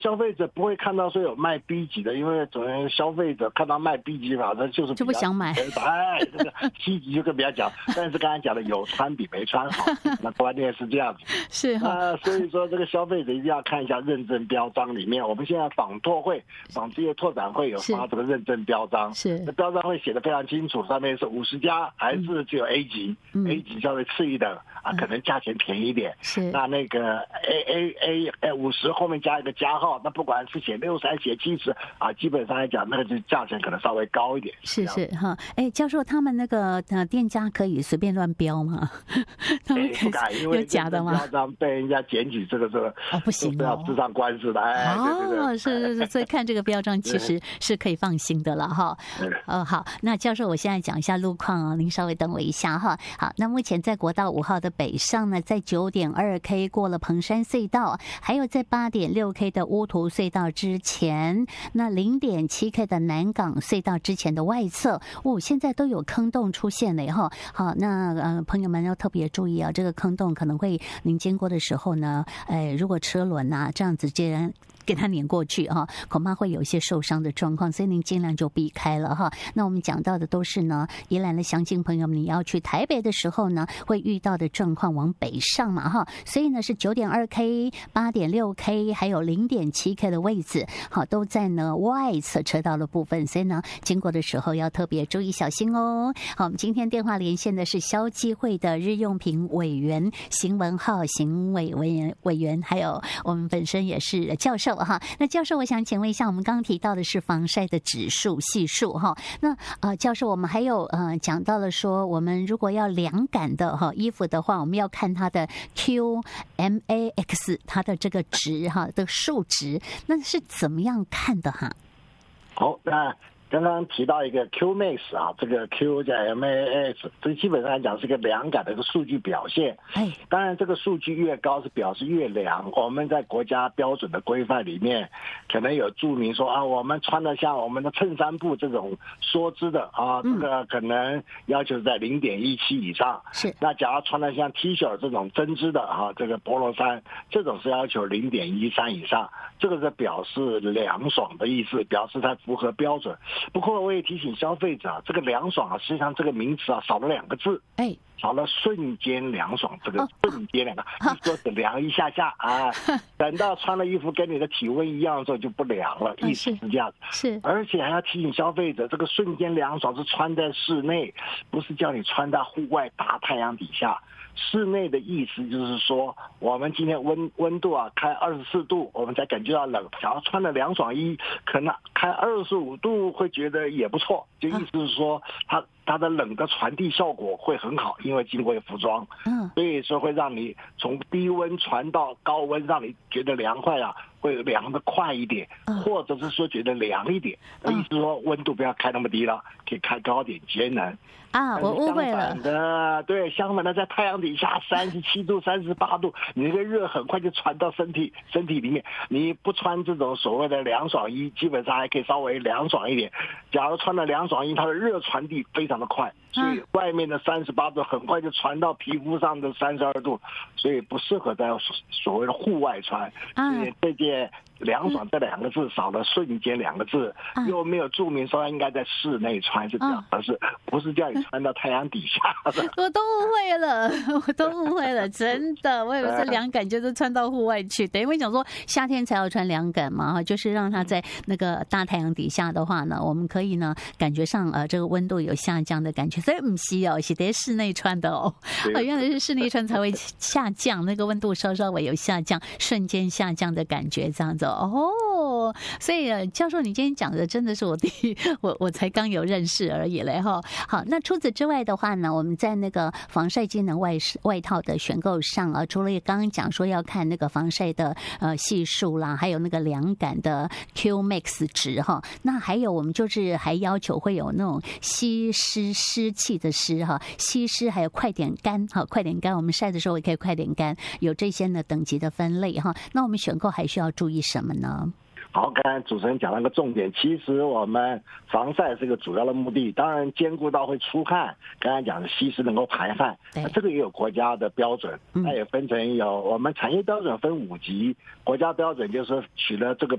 消费者不会看到说有卖 B 级的，因为总消费者看到卖 B 级嘛，他就是就不想买。 哎，这个 C 级就更不要讲。但是刚才讲的有穿比没穿好，那观念是这样子。 是哈。 所以说这个消费者一定要看一下认证标章里面，我们现在纺织业拓展会有发这个认证标章， 是这标章会写得非常清楚，上面是50家还是只有 A 级，A 级稍微次一等啊，可能价钱便宜一点。 是那个 A 50后面加一个加号。那不管是写60写70啊，基本上来讲，那个就价钱可能稍微高一点。 是哈，教授，他们那个店家可以随便乱标吗？他们不敢，因为假的吗？ 标章被人家检举，这个不行要致上官司的。对， 是，所以看这个标章其实是可以放心的了哈。好，那教授，我现在讲一下路况哦，您稍微等我一下哈。好，那目前在国道5号的北上呢，在9.2K 过了彭山隧道，还有在8.6K 的乌图隧道之前，那0.7K 的南港隧道之前的外侧，现在都有坑洞出现了哈。好，那朋友们要特别注意啊，这个坑洞可能会您经过的时候呢，如果车轮啊这样子既然给它碾过去哈，恐怕会有一些受伤的状况，所以您尽量就避开了哈。那我们讲到的都是呢，宜兰的乡亲朋友们，你要去台北的时候呢，会遇到的状况往北上嘛哈，所以呢是9.2K、8.6K 还有0.7K 的位置，好，都在呢外侧车道的部分，所以呢经过的时候要特别注意小心哦。好，我们今天电话连线的是消基会的日用品委员邢文浩邢委员，还有我们本身也是教授。那教授，我想请问一下，我们刚刚提到的是防晒的指数系数哈。那教授，我们还有讲到了说，我们如果要凉感的衣服的话，我们要看它的 QMAX 它的这个值的数值，那是怎么样看的哈？ 好，那刚刚提到一个 QMAX 啊，这个 Q 加 MAX， 这基本上来讲是一个凉感的一个数据表现。当然这个数据越高是表示越凉。我们在国家标准的规范里面，可能有注明说啊，我们穿的像我们的衬衫布这种梭织的啊，这个可能要求在0.17以上。 是。 那假如穿的像 T 恤这种针织的啊，这个 polo 衫这种是要求0.13以上，这个是表示凉爽的意思，表示它符合标准。不过我也提醒消费者，这个凉爽啊，实际上这个名词啊少了2个字，少了瞬间凉爽，这个瞬间2个，你说是凉一下下啊，等到穿了衣服跟你的体温一样的时候就不凉了，意思是这样子。 是， 而且还要提醒消费者，这个瞬间凉爽是穿在室内，不是叫你穿到户外大太阳底下。室内的意思就是说，我们今天温度啊开24度，我们才感觉到冷。假如穿了凉爽衣，可能开25度会觉得也不错。就意思是说，它的冷的传递效果会很好，因为经过服装，所以说会让你从低温传到高温，让你觉得凉快啊，会凉得快一点，或者是说觉得凉一点。意思说温度不要开那么低了，可以开高点节能。 我误会了。 相反的，在太阳底下37度、38度，你那个热很快就传到身体里面。你不穿这种所谓的凉爽衣，基本上还可以稍微凉爽一点。假如穿了凉爽衣，它的热传递非常的快，所以外面的38度很快就传到皮肤上的32度，所以不适合在所谓的户外穿。所以这件凉爽这2个字少了瞬间2个字，又没有注明说应该在室内穿，是表示不是叫你穿到太阳底下的。 我都误会了，真的，我以为是凉感就是穿到户外去，等于我想说夏天才要穿凉感嘛，就是让它在那个大太阳底下的话呢，我们可以呢感觉上这个温度有下降的感觉，所以不是哦，是得室内穿的哦。原来是室内穿才会下降，那个温度稍微有下降，瞬间下降的感觉这样子哦。所以教授你今天讲的真的是我才刚有认识而已嘞哈。好，那除此之外的话呢，我们在那个防晒机能外套的选购上除了刚刚讲说要看那个防晒的系数啦，还有那个凉感的 QMAX 值哈，那还有我们就是还要求会有那种吸湿气的湿哈，吸湿还有快点干哈，快点干，我们晒的时候也可以快点干，有这些呢等级的分类哈。那我们选购还需要注意什么呢？ 好，刚才主持人讲了个重点，其实我们防晒是个主要的目的，当然兼顾到会出汗，刚才讲的吸湿能够排汗，这个也有国家的标准，那也分成我们产业标准分5级，国家标准就是取了这个